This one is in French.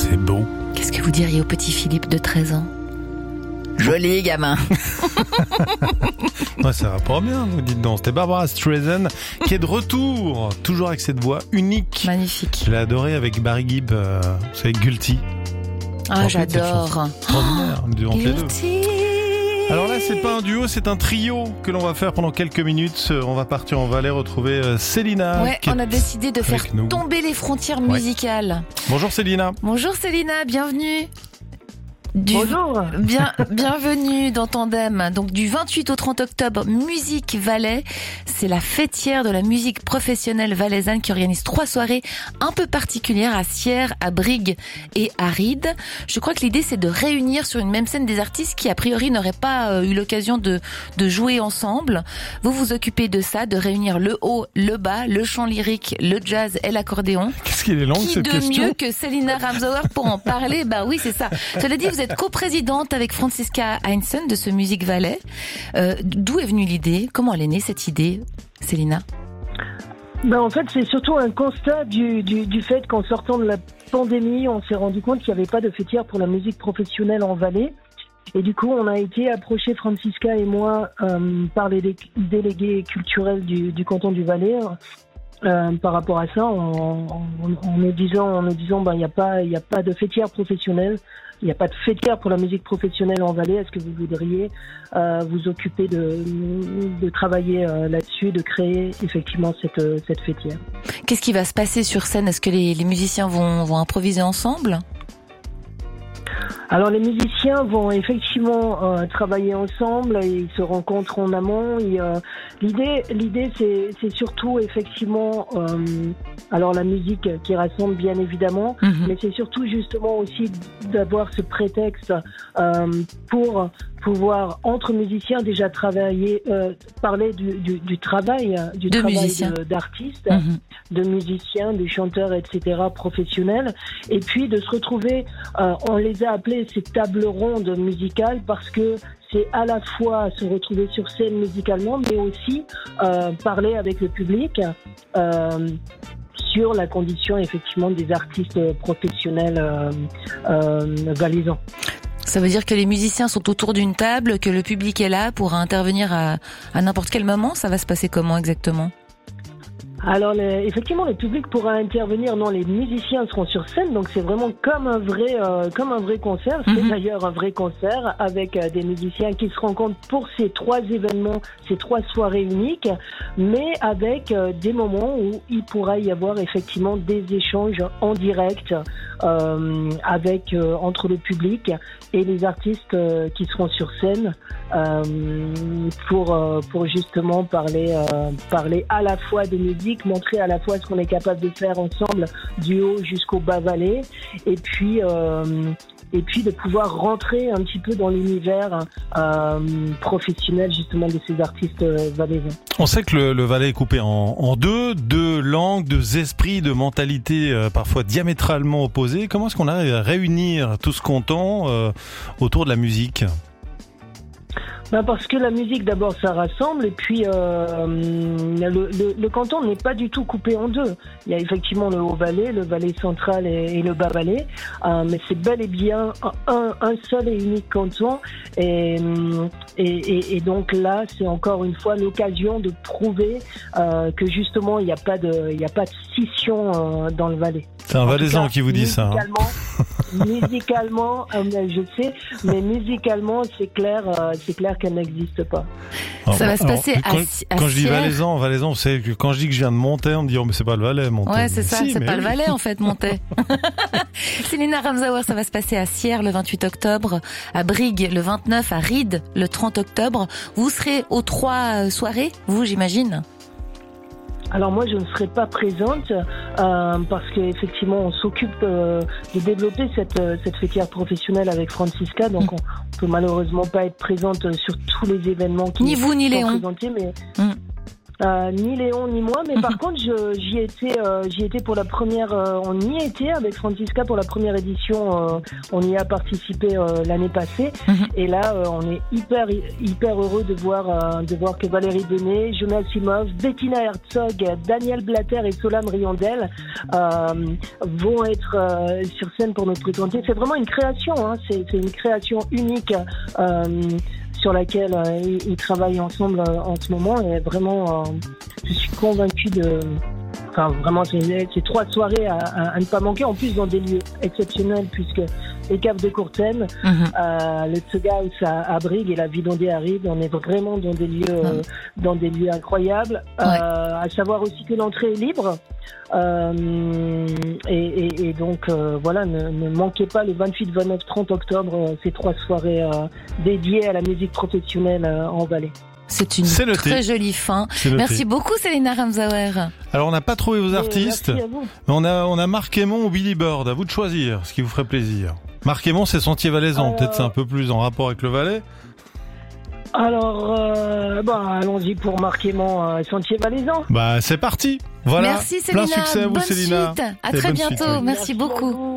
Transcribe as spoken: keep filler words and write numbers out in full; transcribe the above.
c'est beau. Qu'est-ce que vous diriez au petit Philippe de treize ans ? Joli gamin. Ouais, ça va pas bien, vous dites donc. C'était Barbara Streisand qui est de retour, toujours avec cette voix unique. Magnifique. Je l'ai adorée avec Barry Gibb, euh, c'est Guilty. Ah, en j'adore. Fait, extraordinaire, oh, entre les deux. Guilty. Alors là, c'est pas un duo, c'est un trio que l'on va faire pendant quelques minutes. On va partir en Valais retrouver Célina. Ouais, on a décidé de faire nous. tomber les frontières musicales. Ouais. Bonjour Célina. Bonjour Célina, bienvenue. Du Bonjour. Bien, bienvenue dans Tandem. Donc du vingt-huit au trente octobre, Musique Valais. C'est la fêtière de la musique professionnelle valaisanne qui organise trois soirées un peu particulières à Sierre, à Brigue et à Ried. Je crois que l'idée c'est de réunir sur une même scène des artistes qui a priori n'auraient pas euh, eu l'occasion de, de jouer ensemble. Vous vous occupez de ça, de réunir le haut, le bas, le chant lyrique, le jazz et l'accordéon. Qu'est-ce qu'il est long qui cette de question. mieux que Célina Ramsauer pour en parler? Bah oui, c'est ça. Cela dit, vous êtes coprésidente avec Franziska Heinzen de ce Musique Valais. Euh, d'où est venue l'idée? Comment elle est née cette idée, Célina? Ben en fait, c'est surtout un constat du, du, du fait qu'en sortant de la pandémie, on s'est rendu compte qu'il n'y avait pas de fêtière pour la musique professionnelle en Valais. Et du coup, on a été approchés, Franziska et moi, euh, par les dé- délégués culturels du, du canton du Valais. Euh, par rapport à ça, en, en, en nous disant, en nous disant, ben il n'y a pas, il n'y a pas de fêtière professionnelle, il n'y a pas de fêtière pour la musique professionnelle en Valais. Est-ce que vous voudriez euh, vous occuper de, de travailler euh, là-dessus, de créer effectivement cette cette fêtière? Qu'est-ce qui va se passer sur scène? Est-ce que les, les musiciens vont vont improviser ensemble? Alors les musiciens vont effectivement euh, travailler ensemble et ils se rencontrent en amont. Et, euh, l'idée, l'idée c'est, c'est surtout effectivement, euh, alors la musique qui rassemble bien évidemment, mm-hmm. mais c'est surtout justement aussi d'avoir ce prétexte euh, pour pouvoir entre musiciens déjà travailler, euh, parler du, du, du travail, du de travail musiciens. de, d'artistes, mm-hmm. de musiciens, de chanteurs, et cetera professionnels, et puis de se retrouver, euh, on les a appelés ces tables rondes musicales parce que c'est à la fois se retrouver sur scène musicalement, mais aussi euh, parler avec le public euh, sur la condition effectivement des artistes professionnels euh, euh, valaisans. Ça veut dire que les musiciens sont autour d'une table, que le public est là pour intervenir à, à n'importe quel moment. Ça va se passer comment exactement? Alors les, effectivement, le public pourra intervenir. Non, les musiciens seront sur scène, donc c'est vraiment comme un vrai, euh, comme un vrai concert. C'est mm-hmm. d'ailleurs un vrai concert avec euh, des musiciens qui se rencontrent pour ces trois événements, ces trois soirées uniques, mais avec euh, des moments où il pourra y avoir effectivement des échanges en direct euh, avec euh, entre le public et les artistes euh, qui seront sur scène euh, pour euh, pour justement parler euh, parler à la fois de musique, montrer à la fois ce qu'on est capable de faire ensemble du haut jusqu'au bas Valais, et puis euh, et puis de pouvoir rentrer un petit peu dans l'univers euh, professionnel justement de ces artistes euh, valaisans. On sait que le, le Valais est coupé en, en deux, deux langues, deux esprits, de mentalités euh, parfois diamétralement opposées. Comment est-ce qu'on arrive à réunir tout ce qu'on entend euh, autour de la musique? Ben parce que la musique, d'abord, ça rassemble, et puis euh, le, le, le canton n'est pas du tout coupé en deux. Il y a effectivement le Haut-Valais, le Valais central et, et le Bas-Valais, euh, mais c'est bel et bien un, un seul et unique canton. Et, et, et, et donc là, c'est encore une fois l'occasion de prouver euh, que justement, il n'y a pas de, il n'y a pas de scission euh, dans le Valais. C'est un Valaisan qui vous dit ça. Hein. Musicalement, euh, je sais, mais musicalement, c'est clair, euh, c'est clair qu'elle n'existe pas. Alors, ça va se passer alors, à, quand, à quand je dis Sierre. Valaisan, Valaisan, vous savez que quand je dis que je viens de Montaix, on me dit oh mais c'est pas le Valais, Montaix. Ouais, c'est ça, si, c'est pas oui. le Valais en fait, Montaix. Célina Ramsauer, ça va se passer à Sierre le vingt-huit octobre, à Brigue le vingt-neuf, à Ried le trente octobre. Vous serez aux trois soirées, vous, j'imagine? Alors moi, je ne serai pas présente euh, parce qu'effectivement, on s'occupe euh, de développer cette, cette fêtière professionnelle avec Franziska, donc mmh. on peut malheureusement pas être présente sur tous les événements qui ni vous ni sont Léon. présentés, mais mmh. Euh, ni Léon ni moi, mais par contre je, j'y étais, euh, j'y étais pour la première. Euh, on y était avec Francisca pour la première édition. Euh, on y a participé euh, l'année passée, mm-hmm. et là euh, on est hyper hyper heureux de voir euh, de voir que Valérie Benet, Jonas Simov, Bettina Herzog, Daniel Blatter et Solane Riondel euh, vont être euh, sur scène pour nous présenter. C'est vraiment une création, hein, c'est, c'est une création unique. Euh, sur laquelle euh, ils, ils travaillent ensemble euh, en ce moment, et vraiment euh, je suis convaincue de enfin vraiment c'est, c'est trois soirées à, à, à ne pas manquer, en plus dans des lieux exceptionnels puisque les caves de Courtène, mmh. euh, le Tsuga House à, à Brigue et la Vidondée à Rive, on est vraiment dans des lieux mmh. euh, dans des lieux incroyables. Ouais. Euh, à savoir aussi que l'entrée est libre. Euh, et, et, et donc euh, voilà, ne, ne manquez pas le vingt-huit, vingt-neuf, trente octobre euh, ces trois soirées euh, dédiées à la musique professionnelle euh, en Valais. C'est une C'est très jolie fin. Merci beaucoup Célina Ramsauer. Alors on n'a pas trouvé vos artistes, mais on a on a Marc Aymon ou Billy Bird. À vous de choisir ce qui vous ferait plaisir. Marc Aymon, c'est Sentier Valaisan, euh... peut-être c'est un peu plus en rapport avec le Valais. Alors, euh, bah, allons-y pour Marc Aymon, euh, Sentier Valaisan. Bah, c'est parti. Voilà. Merci Célina. Plein succès à vous, bonne Célina. Suite. À très bientôt. Suite, oui. Merci, Merci beaucoup.